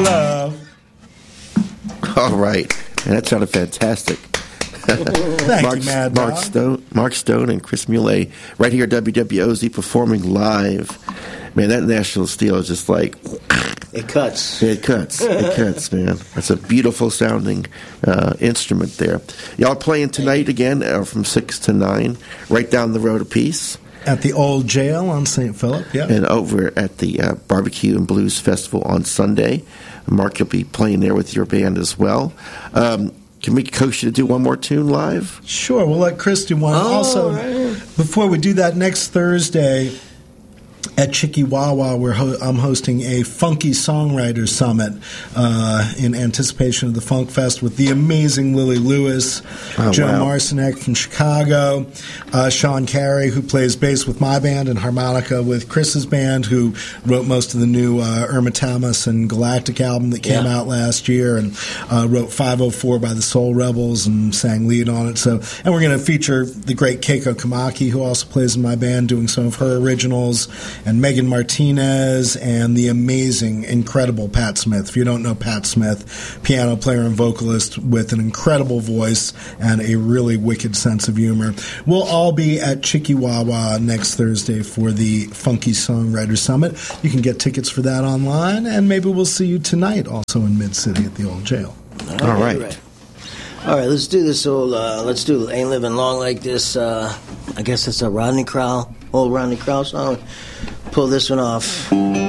love. All right. And that sounded fantastic. Thank you, Mad Dog. Mark Stone and Chris Muley right here at WWOZ performing live. Man, that National Steel is just like... It cuts. It cuts, man. That's a beautiful sounding instrument there. Y'all playing tonight again from 6 to 9, right down the road a piece. At the Old Jail on St. Philip, yeah. And over at the Barbecue and Blues Festival on Sunday. Mark, you'll be playing there with your band as well. Can we coach you to do one more tune live? Sure, we'll let Chris do one. Also, before we do that, next Thursday at Chikiwawa, I'm hosting a Funky Songwriters Summit in anticipation of the Funk Fest with the amazing Lily Lewis, Joe Marcinek from Chicago, Sean Carey, who plays bass with my band and harmonica with Chris's band, who wrote most of the new Irma Thomas and Galactic album that came out last year, and wrote 504 by the Soul Rebels and sang lead on it. So, and we're going to feature the great Keiko Kamaki, who also plays in my band, doing some of her originals, and Megan Martinez, and the amazing, incredible Pat Smith. If you don't know Pat Smith, piano player and vocalist with an incredible voice and a really wicked sense of humor. We'll all be at Chikiwawa next Thursday for the Funky Songwriter Summit. You can get tickets for that online, and maybe we'll see you tonight also in Mid-City at the Old Jail. All right. All right, let's do this old, let's do Ain't Living Long Like This. I guess it's a Rodney Crowell, old Rodney Crowell song. Pull this one off.